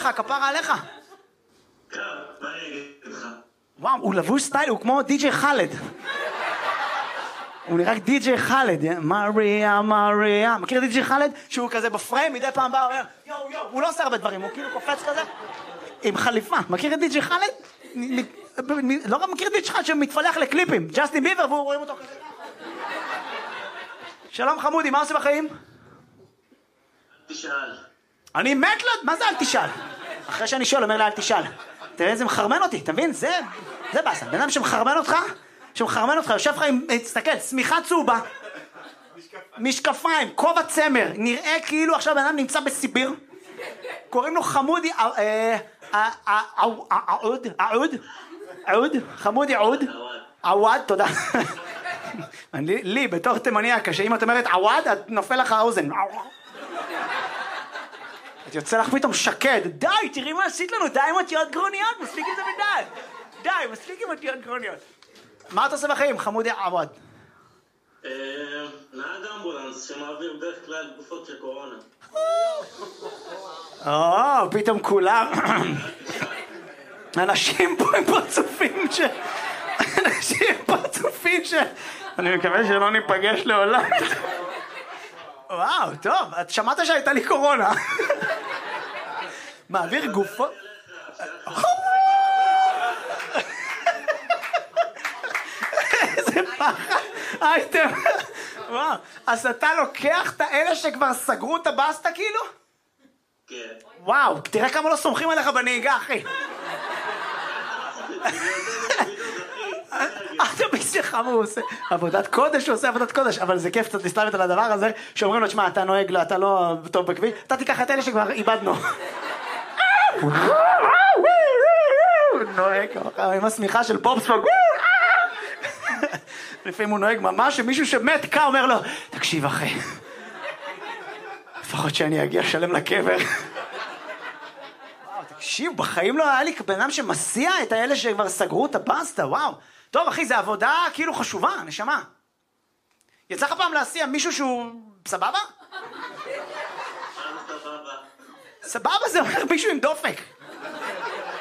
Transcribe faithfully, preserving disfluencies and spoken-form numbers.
לך, כפרה עליך. קר, מה אני אגיד לך? וואו, הוא לבוש סטייל, הוא כמו די-ג'יי חלד. הוא נראה די-ג'יי חלד, מריה, מריה. מכיר די-ג'יי חלד? שהוא כזה בפריים, מדי פעם בא, אומר, יואו, יואו, הוא לא עושה הרבה דברים, הוא כאילו קופץ כזה, עם חליפה. מכיר את די-ג'יי חלד? לא רק מכיר את די-ג'יי חלד שמתפלח לקליפים, ג'סטין ביבר, והוא רואים אותו כזה. שלום חמודי, מה עושה בחיים? תשאל. אני מת לו, מה זה אל תשאל? אחרי שאני שואל, אומר לה אל תשאל. תראה איזה מחרמן אותי, אתה מבין? זה, זה באסה. בן אדם שמחרמן אותך, שמחרמן אותך, יושב לך עם, תסתכל, שמיכה צהובה, משקפיים, כובע צמר, נראה כאילו עכשיו בן אדם נמצא בסיביר, קוראים לו חמודי, עוד, עוד, עוד, חמודי עוד, עווד, תודה. לי, בתור תימניה, שאם את אומרת עווד, את נופל לך האוזן. את יוצא לך פתאום שקד, די, תראי מה עשית לנו, די עם אותיות גרוניות, מספיק עם זה בדי, די, מספיק עם אותיות גרוניות. מה אתה עושה בחיים, חמודי עווד? נהג אמבולנס שמעביר בדרך כלל תגופות של קורונה. או, פתאום כולם, אנשים פה הם פרצופים ש... אנשים פרצופים ש... אני מקווה שלא ניפגש לעולם. וואו, טוב, את שמעת שהייתה לי קורונה. מעביר גופות... איזה פחד, אייטם. וואו, אז אתה לוקח את האלה שכבר סגרו את הבסטה כאילו? כן. וואו, תראה כמה לא סומכים עליך בנהיגה, אחי. אתה בשבילך, הוא עושה עבודת קודש, הוא עושה עבודת קודש, אבל זה כיף קצת להסתלבט על הדבר הזה, שאומרים לו, תשמע, אתה נוהג, אתה לא טוב בכביש, אתה תיקח את אלה שכבר איבדנו. נוהג, עם השמיכה של פופספוג. לפעמים הוא נוהג ממש, שמישהו שמת קה אומר לו, תקשיב אחי, לפחות שאני אגיע שלם לקבר. וואו, תקשיב, בחיים לא היה לי בן אדם שמסיע את האלה שכבר סגרו את הבסטה, וואו. טוב אחי, זה עבודה כאילו חשובה, נשמה. יצא לך פעם להסיע מישהו שהוא סבבה? סבבה. סבבה זה אומר מישהו עם דופק.